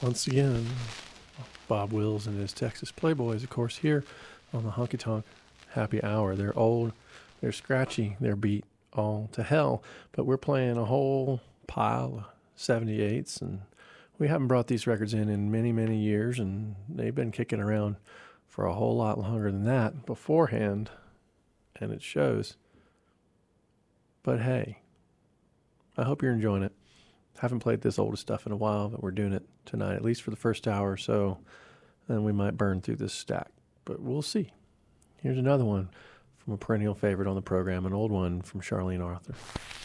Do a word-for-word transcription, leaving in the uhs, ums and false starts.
Once again, Bob Wills and his Texas Playboys, of course, here on the Honky Tonk Happy Hour. They're old, they're scratchy, they're beat all to hell, but we're playing a whole pile of seventy-eights, and we haven't brought these records in in many, many years, and they've been kicking around for a whole lot longer than that beforehand, and it shows. But hey, I hope you're enjoying it. Haven't played this oldest stuff in a while, but we're doing it tonight, at least for the first hour or so. And we might burn through this stack, but we'll see. Here's another one from a perennial favorite on the program, an old one from Charlene Arthur.